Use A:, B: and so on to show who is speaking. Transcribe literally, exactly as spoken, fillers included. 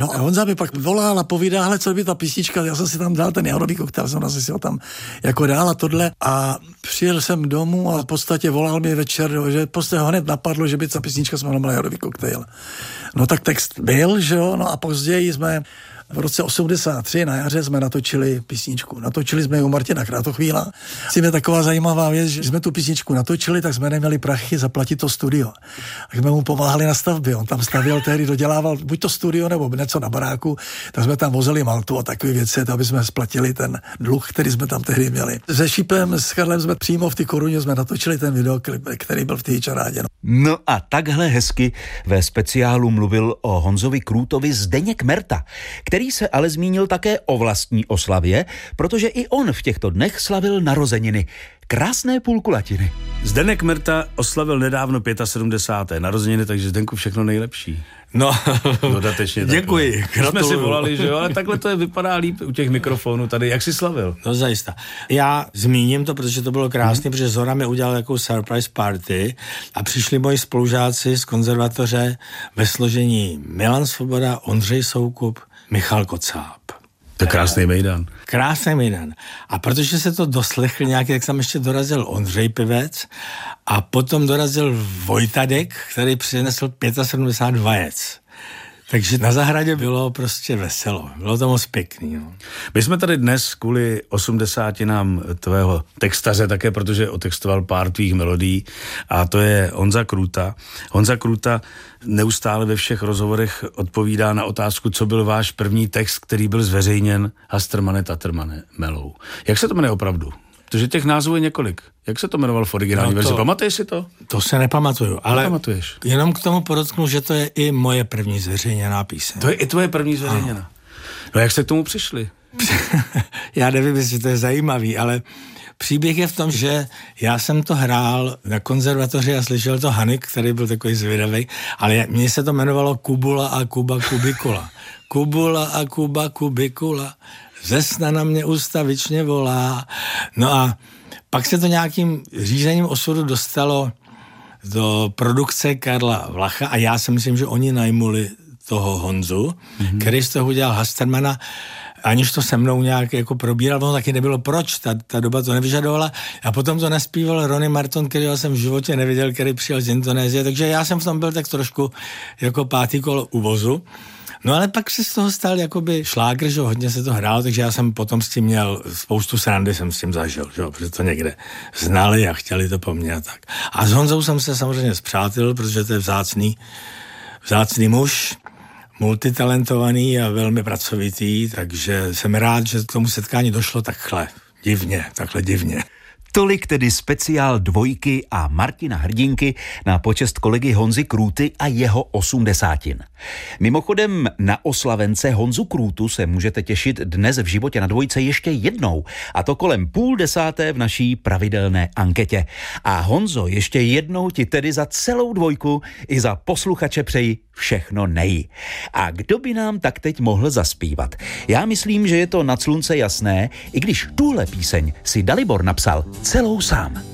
A: No a Honza mi pak volal a povídá, hele, co by ta písnička, já jsem si tam dal ten jahodový koktejl, jsem si ho tam jako dál a tohle a přijel jsem domů a v podstatě volal mi večer, že prostě ho hned napadlo, že by ta písnička se jmenovala Jahodový koktejl. No tak text byl, že jo, no a později jsme v roce osmdesát tři na jaře jsme natočili písničku. Natočili jsme ji u Martina Kratochvíla. S tím je taková zajímavá věc, že jsme tu písničku natočili, tak jsme neměli prachy zaplatit to studio. Tak jsme mu pomáhali na stavbě. On tam stavěl, tehdy dodělával buď to studio nebo něco na baráku, tak jsme tam vozili maltu a takové věci, aby jsme splatili ten dluh, který jsme tam tehdy měli. Se Šípem, s Karlem jsme přímo v té Koruně jsme natočili ten videoklip, který byl v té čarádě. No.
B: no a takhle hezky ve speciálu mluvil o Honzovi Krůtovi Zdeněk Merta, který se ale zmínil také o vlastní oslavě, protože i on v těchto dnech slavil narozeniny. Krásné půlkulatiny.
C: Zdeněk Merta oslavil nedávno sedmdesáté páté narozeniny, takže Zdenku všechno nejlepší.
D: No,
C: dodatečně
D: děkuji.
C: Jsme si volali, že jo, ale takhle to je, vypadá líp u těch mikrofonů tady. Jak jsi slavil?
D: No zajista. Já zmíním to, protože to bylo krásné, hmm. protože Zora mi udělal takovou surprise party a přišli moji spolužáci z konzervatoře ve složení Milan Svoboda, Ondřej Soukup, Michal Kocáb.
C: To je krásný mejdan.
D: Krásný mejdan. A protože se to doslechl nějaký, tak tam ještě dorazil Ondřej Pivec a potom dorazil Vojtadek, který přinesl sedmdesát pět vajec. Takže na zahradě bylo prostě veselo. Bylo to moc pěkný. No.
C: My jsme tady dnes kvůli osmdesátinám tvého textaře také, protože otextoval pár tvých melodií a to je Honza Krůta. Honza Krůta neustále ve všech rozhovorech odpovídá na otázku, co byl váš první text, který byl zveřejněn Hastermane Tatermane melou. Jak se to jmenuje opravdu? Protože těch názvů je několik. Jak se to jmenovalo v originální no verzi? Pamatuješ si to?
D: To se nepamatuju, ale
C: Nepamatuješ.
D: Jenom k tomu podotknu, že to je i moje první zveřejněná píseň.
C: To je i tvoje první zveřejněná. No, no jak se k tomu přišli?
D: Já nevím, jestli to je zajímavý, ale příběh je v tom, že já jsem to hrál na konzervatoři a slyšel to Hanik, který byl takový zvědavý, ale mně se to jmenovalo Kubula a Kuba Kubikula. Kubula a Kuba Kubikula, ze sna na mě ustavičně volá. No a pak se to nějakým řízením osudu dostalo do produkce Karla Vlacha a já si myslím, že oni najmuli toho Honzu, mm-hmm. který z toho udělal Hastermana, aniž to se mnou nějak jako probíral, no taky nebylo proč, ta, ta doba to nevyžadovala a potom to naspíval Ronnie Marton, kterýho jsem v životě neviděl, který přijel z Indonésie, takže já jsem v tom byl tak trošku jako pátý kolo u vozu. No ale pak se z toho stal jakoby šlágr, že hodně se to hrálo, takže já jsem potom s tím měl spoustu srandy, jsem s tím zažil, že protože to někde znali a chtěli to po mně a tak. A s Honzou jsem se samozřejmě spřátelil, protože to je vzácný, vzácný muž, multitalentovaný a velmi pracovitý, takže jsem rád, že k tomu setkání došlo takhle divně, takhle divně.
B: Tolik tedy speciál Dvojky a Martina Hrdinky na počest kolegy Honzy Krůty a jeho osmdesátin. Mimochodem na oslavence Honzu Krůtu se můžete těšit dnes v Životě na dvojce ještě jednou, a to kolem půl desáté v naší pravidelné anketě. A Honzo, ještě jednou ti tedy za celou dvojku i za posluchače přeji všechno nej. A kdo by nám tak teď mohl zaspívat? Já myslím, že je to nad slunce jasné, i když tuhle píseň si Dalibor napsal celou sám.